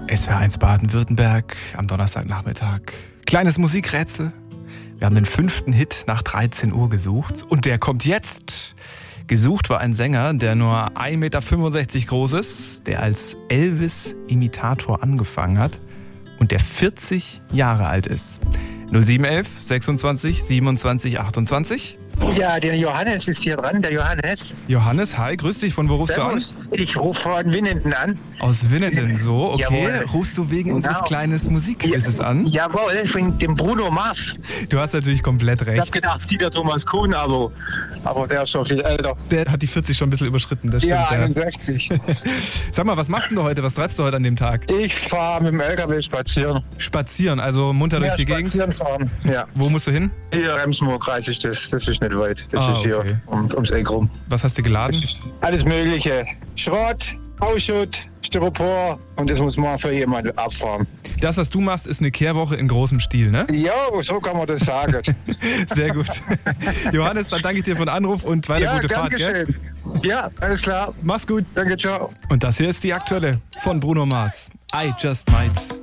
SWR1 Baden-Württemberg am Donnerstagnachmittag. Kleines Musikrätsel. Wir haben den 5. Hit nach 13 Uhr gesucht und der kommt jetzt. Gesucht war ein Sänger, der nur 1,65 Meter groß ist, der als Elvis-Imitator angefangen hat und der 40 Jahre alt ist. 0711 26 27 28. Ja, der Johannes ist hier dran, der Johannes. Johannes, hi, grüß dich. Von wo rufst Servus. du an? Ich rufe von Winnenden an. Aus Winnenden, so, okay. Jawohl. Rufst du wegen unseres Genau. kleinen Musikquizzes an? Jawohl, von dem Bruno Mars. Du hast natürlich komplett Ich recht. hab gedacht, Dieter Thomas Kuhn, aber der ist schon viel älter. Der hat die 40 schon ein bisschen überschritten, das stimmt. Ja, 61. Sag mal, was machst du heute? Was treibst du heute an dem Tag? Ich fahre mit dem LKW spazieren. Spazieren, also munter durch die Gegend. Spazieren fahren, ja. Wo musst du hin? Hier Remsmoor-Kreis ist das ist nicht weit. Das Ah, ist hier okay. ums Eck rum. Was hast du geladen? Alles Mögliche. Schrott, Ausschutt, Styropor und das muss man für jemanden abfahren. Das, was du machst, ist eine Kehrwoche in großem Stil, ne? Ja, so kann man das sagen. Sehr gut. Johannes, dann danke ich dir für den Anruf und weiter Ja, gute gern Fahrt, gell? geschehen. Ja, alles klar. Mach's gut. Danke, ciao. Und das hier ist die aktuelle von Bruno Mars. I Just Might.